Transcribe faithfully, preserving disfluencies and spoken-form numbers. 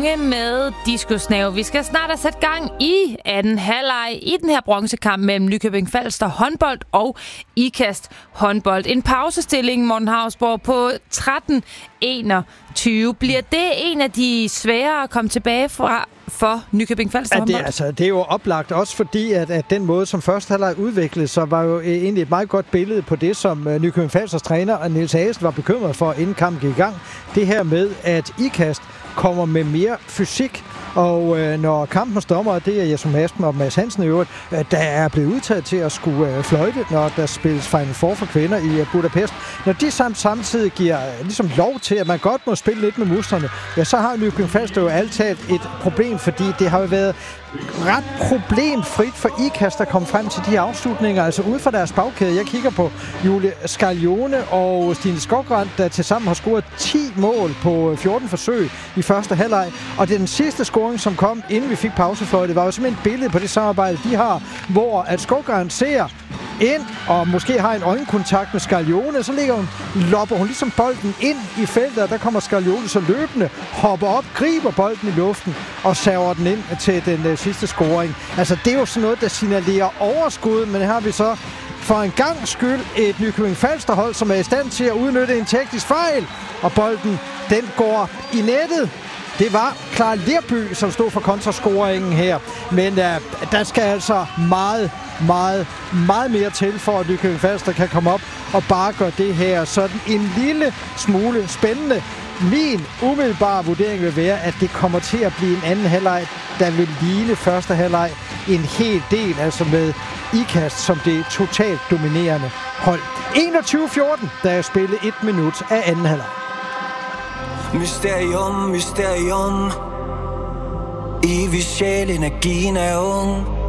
unge med diskusnave. Vi skal snart have sat gang i anden halvleg i den her bronzekamp mellem Nykøbing Falster håndbold og Ikast håndbold. En pausestilling, Morten Hausborg, på tretten enogtyve. Bliver det en af de svære at komme tilbage fra for Nykøbing Falster håndbold? Ja, det, altså, det er jo oplagt, også fordi, at, at den måde, som første halvleg udviklede sig, var jo egentlig et meget godt billede på det, som uh, Nykøbing Falsters træner Niels Asen var bekymret for, inden kampen gik i gang. Det her med, at Ikast kommer med mere fysik, og øh, når kampens dommer, det er Jesper Masken og Mads Hansen i øvrigt, øh, der er blevet udtaget til at skulle øh, fløjte, når der spilles Final Four for kvinder i øh, Budapest. Når de samt, samtidig giver øh, ligesom lov til, at man godt må spille lidt med musklerne, ja, så har Nykøbing Falster jo altid et problem, fordi det har jo været ret problemfrit for Ikast at komme frem til de afslutninger, altså ude fra deres bagkæde. Jeg kigger på Julie Scaglione og Stine Skogrand, der tilsammen har scoret ti mål på fjorten forsøg i første halvleg, og det er den sidste scoring, som kom, inden vi fik pausefløjte, var jo simpelthen et billede på det samarbejde, de har, hvor at Skogrand ser ind, og måske har en øjenkontakt med Scaglione, så ligger hun, lopper hun ligesom bolden ind i feltet, og der kommer Scaglione så løbende, hopper op, griber bolden i luften, og server den ind til den uh, sidste scoring. Altså, det er jo sådan noget, der signalerer overskud, men her har vi så for en gang skyld et Nykøbing Falster hold, som er i stand til at udnytte en teknisk fejl, og bolden, den går i nettet. Det var Clara Lerby, som stod for kontrascoringen her. Men uh, der skal altså meget, meget, meget mere til, for at Nykøbing Falster kan komme op og bare gøre det her sådan en lille smule spændende. Min umiddelbare vurdering vil være, at det kommer til at blive en anden halvleg, der vil ligne første halvleg en hel del, altså med Ikast som det totalt dominerende hold. enogtyve fjorten, der er spillet et minut af anden halvleg. Mysterium, mysterium. Evig sjæl, energien er ung.